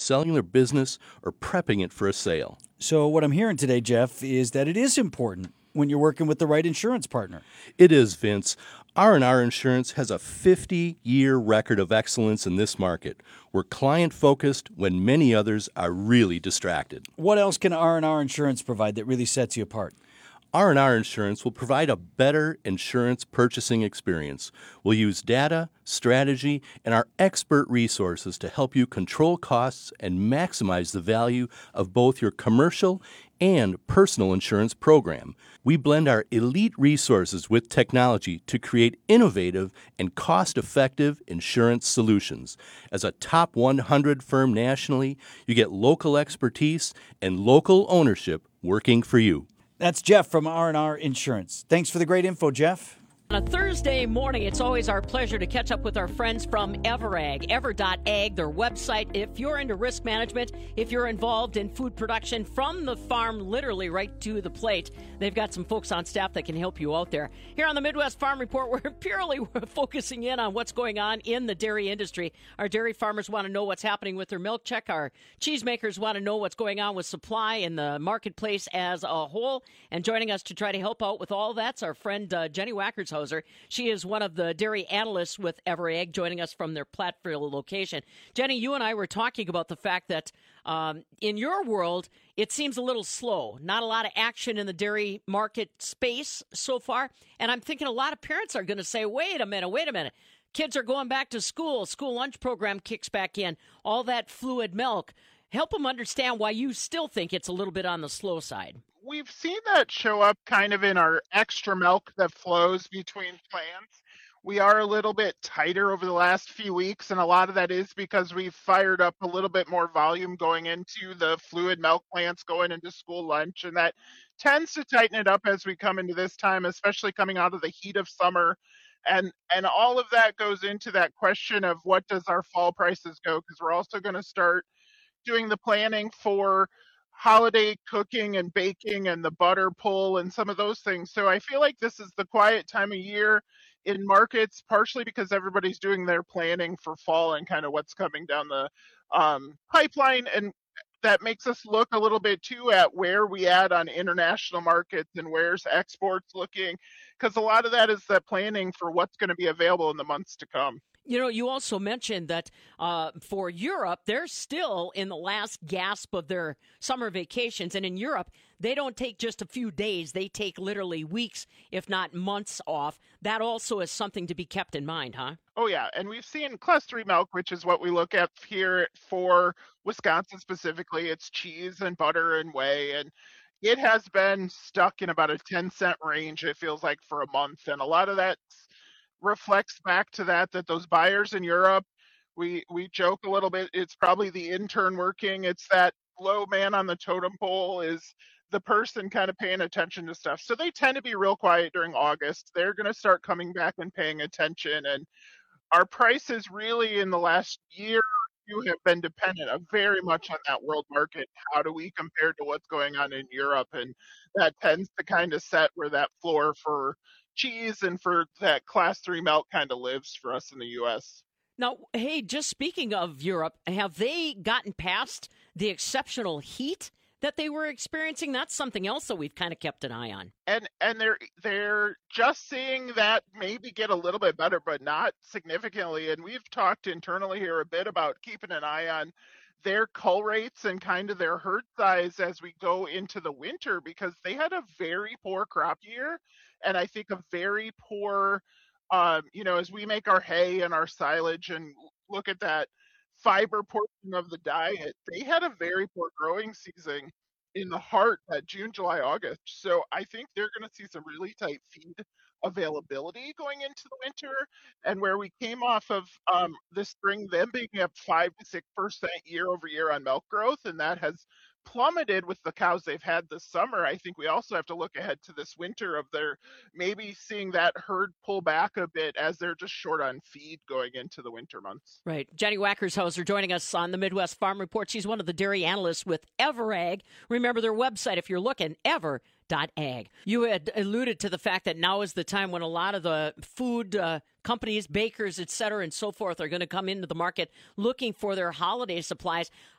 selling their business or prepping it for a sale. So what I'm hearing today, Jeff, is that it is important when you're working with the right insurance partner. It is, Vince. R&R Insurance has a 50-year record of excellence in this market. We're client-focused when many others are really distracted. What else can R&R Insurance provide that really sets you apart? R&R Insurance will provide a better insurance purchasing experience. We'll use data, strategy, and our expert resources to help you control costs and maximize the value of both your commercial and personal insurance program. We blend our elite resources with technology to create innovative and cost-effective insurance solutions. As a top 100 firm nationally, you get local expertise and local ownership working for you. That's Jeff from R&R Insurance. Thanks for the great info, Jeff. On a Thursday morning, it's always our pleasure to catch up with our friends from Everag, ever.ag, their website. If you're into risk management, if you're involved in food production from the farm, literally right to the plate, they've got some folks on staff that can help you out there. Here on the Midwest Farm Report, we're purely focusing in on what's going on in the dairy industry. Our dairy farmers want to know what's happening with their milk check. Our cheesemakers want to know what's going on with supply in the marketplace as a whole. And joining us to try to help out with all that's our friend Jenny Wackershauser. She is one of the dairy analysts with Everag, joining us from their Platteville location. Jenny, you and I were talking about the fact that in your world, it seems a little slow. Not a lot of action in the dairy market space so far. And I'm thinking a lot of parents are going to say, wait a minute. Kids are going back to school. School lunch program kicks back in. All that fluid milk. Help them understand why you still think it's a little bit on the slow side. We've seen that show up kind of in our extra milk that flows between plants. We are a little bit tighter over the last few weeks, and a lot of that is because we've fired up a little bit more volume going into the fluid milk plants going into school lunch, and that tends to tighten it up as we come into this time, especially coming out of the heat of summer. And all of that goes into that question of what does our fall prices go, because we're also going to start doing the planning for holiday cooking and baking and the butter pull and some of those things. So I feel like this is the quiet time of year in markets, partially because everybody's doing their planning for fall and kind of what's coming down the pipeline. And that makes us look a little bit too at where we at on international markets and where's exports looking, because a lot of that is that planning for what's going to be available in the months to come. You know, you also mentioned that for Europe, they're still in the last gasp of their summer vacations. And in Europe, they don't take just a few days. They take literally weeks, if not months off. That also is something to be kept in mind, huh? Oh, yeah. And we've seen Class 3 milk, which is what we look at here for Wisconsin specifically. It's cheese and butter and whey. And it has been stuck in about a 10-cent range, it feels like, for a month. And a lot of that reflects back to that those buyers in Europe, we joke a little bit, it's probably the intern working, it's that low man on the totem pole is the person kind of paying attention to stuff. So they tend to be real quiet during August. They're going to start coming back and paying attention. And our prices really in the last year or two have been dependent very much on that world market. How do we compare to what's going on in Europe? And that tends to kind of set where that floor for cheese and for that Class 3 milk kind of lives for us in the U.S. Now, hey, just speaking of Europe, have they gotten past the exceptional heat that they were experiencing? That's something else that we've kind of kept an eye on. And they're just seeing that maybe get a little bit better, but not significantly. And we've talked internally here a bit about keeping an eye on their cull rates and kind of their herd size as we go into the winter, because they had a very poor crop year. And I think a very poor, as we make our hay and our silage and look at that fiber portion of the diet, they had a very poor growing season in the heart that June, July, August. So I think they're going to see some really tight feed availability going into the winter. And where we came off of the spring, them being up 5 to 6% year over year on milk growth, and that has plummeted with the cows they've had this summer. I think we also have to look ahead to this winter of their maybe seeing that herd pull back a bit as they're just short on feed going into the winter months. Right. Jenny Wackershauser joining us on the Midwest Farm Report. She's one of the dairy analysts with Everag. Remember their website if you're looking, ever.ag. You had alluded to the fact that now is the time when a lot of the food companies, bakers, et cetera, and so forth are going to come into the market looking for their holiday supplies.